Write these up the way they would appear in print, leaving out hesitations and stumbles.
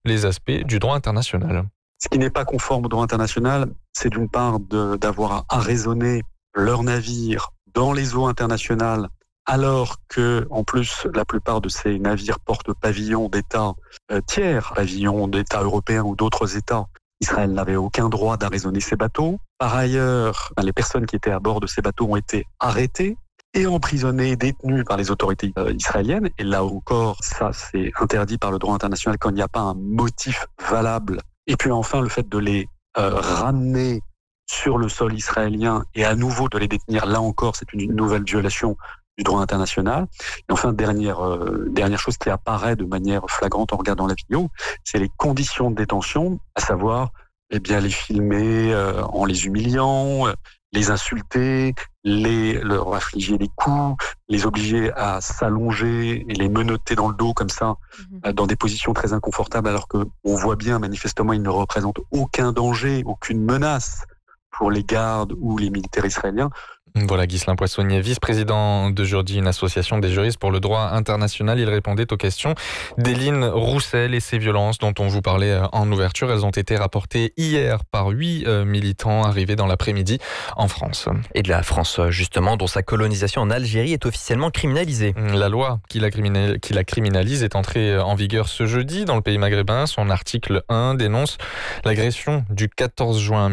les aspects du droit international. Ce qui n'est pas conforme au droit international, c'est d'une part d'avoir à arraisonner leurs navires dans les eaux internationales, alors que, en plus, la plupart de ces navires portent pavillon d'États tiers, pavillon d'États européens ou d'autres États. Israël n'avait aucun droit d'arraisonner ces bateaux. Par ailleurs, les personnes qui étaient à bord de ces bateaux ont été arrêtées et emprisonnées, détenues par les autorités israéliennes. Et là encore, ça, c'est interdit par le droit international quand il n'y a pas un motif valable. Et puis enfin, le fait de les ramener sur le sol israélien et à nouveau de les détenir, là encore, c'est une nouvelle violation du droit international. Et enfin, dernière chose qui apparaît de manière flagrante en regardant la vidéo, c'est les conditions de détention, à savoir les filmer en les humiliant, les insulter, leur infliger des coups, les obliger à s'allonger et les menotter dans le dos comme ça, dans des positions très inconfortables, alors que on voit bien manifestement ils ne représentent aucun danger, aucune menace pour les gardes ou les militaires israéliens. Voilà, Ghislain Poissonnier, vice-président de Jordi, une association des juristes pour le droit international. Il répondait aux questions d'Éline Roussel et ces violences dont on vous parlait en ouverture. Elles ont été rapportées hier par 8 militants arrivés dans l'après-midi en France. Et de la France, justement, dont sa colonisation en Algérie est officiellement criminalisée. La loi qui la criminalise est entrée en vigueur ce jeudi dans le pays maghrébin. Son article 1 dénonce l'agression du 14 juin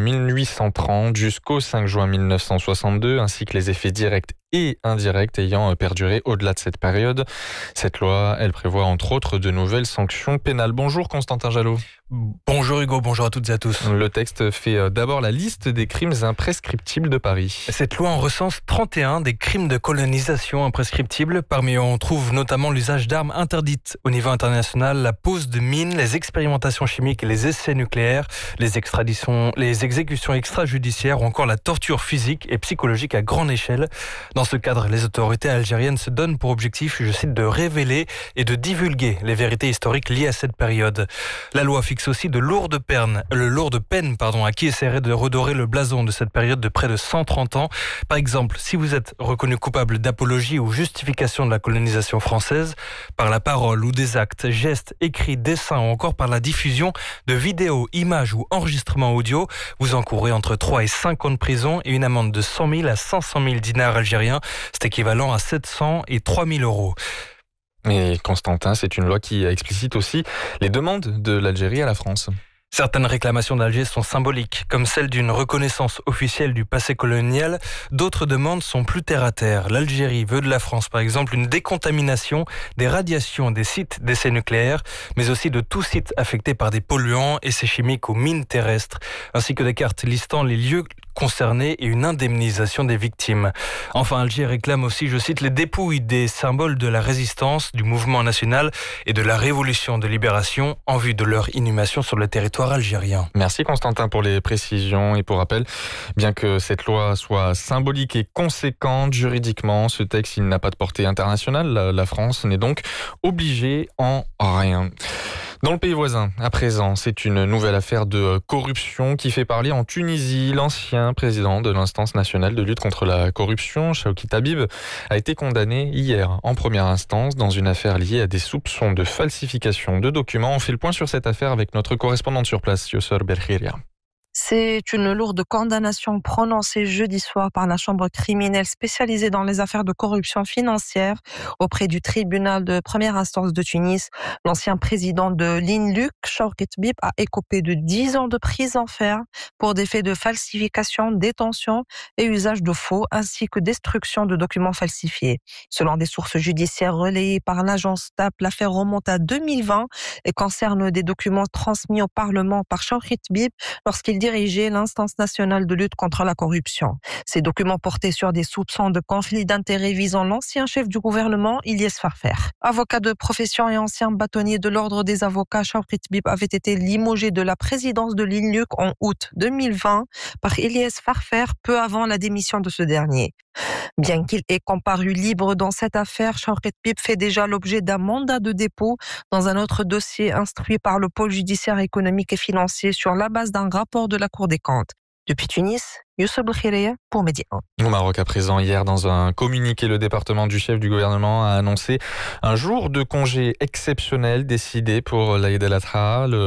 1830 jusqu'au 5 juin 1962, ainsi que les effets directs et indirects ayant perduré au-delà de cette période. Cette loi, elle prévoit entre autres de nouvelles sanctions pénales. Bonjour Constantin Jalot. Bonjour Hugo, bonjour à toutes et à tous. Le texte fait d'abord la liste des crimes imprescriptibles de Paris. Cette loi en recense 31 des crimes de colonisation imprescriptibles. Parmi eux, on trouve notamment l'usage d'armes interdites au niveau international, la pose de mines, les expérimentations chimiques et les essais nucléaires, les exécutions extrajudiciaires ou encore la torture physique et psychologique à grande échelle. Dans ce cadre, les autorités algériennes se donnent pour objectif, je cite, de révéler et de divulguer les vérités historiques liées à cette période. La loi fixe aussi de lourdes peines à qui essaierait de redorer le blason de cette période de près de 130 ans. Par exemple, si vous êtes reconnu coupable d'apologie ou justification de la colonisation française, par la parole ou des actes, gestes, écrits, dessins ou encore par la diffusion de vidéos, images ou enregistrements audio, vous encourez entre 3 et 5 ans de prison et une amende de 100 000 à 500 000 dinars algériens. C'est équivalent à 700 et 3 000 euros. Et Constantin, c'est une loi qui explicite aussi les demandes de l'Algérie à la France. Certaines réclamations d'Alger sont symboliques, comme celle d'une reconnaissance officielle du passé colonial. D'autres demandes sont plus terre-à-terre. L'Algérie veut de la France, par exemple, une décontamination des radiations des sites d'essais nucléaires, mais aussi de tout site affecté par des polluants, essais chimiques ou mines terrestres, ainsi que des cartes listant les lieux concernés et une indemnisation des victimes. Enfin, Alger réclame aussi, je cite, les dépouilles des symboles de la résistance, du mouvement national et de la révolution de libération en vue de leur inhumation sur le territoire algérien. Merci Constantin pour les précisions et pour rappel, bien que cette loi soit symbolique et conséquente juridiquement, ce texte il n'a pas de portée internationale. La France n'est donc obligée en rien. Dans le pays voisin, à présent, c'est une nouvelle affaire de corruption qui fait parler en Tunisie. L'ancien président de l'instance nationale de lutte contre la corruption, Chawki Tabib, a été condamné hier en première instance dans une affaire liée à des soupçons de falsification de documents. On fait le point sur cette affaire avec notre correspondante sur place, Yossor Belkhiria. C'est une lourde condamnation prononcée jeudi soir par la chambre criminelle spécialisée dans les affaires de corruption financière auprès du tribunal de première instance de Tunis. L'ancien président de l'INLUC, Chawki Tabib, a écopé de 10 ans de prison ferme pour des faits de falsification, détention et usage de faux, ainsi que destruction de documents falsifiés. Selon des sources judiciaires relayées par l'agence TAP, l'affaire remonte à 2020 et concerne des documents transmis au Parlement par Chawki Tabib lorsqu'il dirigeait l'instance nationale de lutte contre la corruption. Ces documents portaient sur des soupçons de conflit d'intérêts visant l'ancien chef du gouvernement, Ilyes Farfer. Avocat de profession et ancien bâtonnier de l'ordre des avocats, Chawki Tabib avait été limogé de la présidence de l'INLUC en août 2020 par Ilyes Farfer, peu avant la démission de ce dernier. Bien qu'il ait comparu libre dans cette affaire, Chawki Tabib fait déjà l'objet d'un mandat de dépôt dans un autre dossier instruit par le pôle judiciaire économique et financier sur la base d'un rapport de la Cour des comptes. Depuis Tunis, Youssef Bkhireye pour Média 1. Au Maroc à présent, hier dans un communiqué, le département du chef du gouvernement a annoncé un jour de congé exceptionnel décidé pour l'Aïd el-Adha.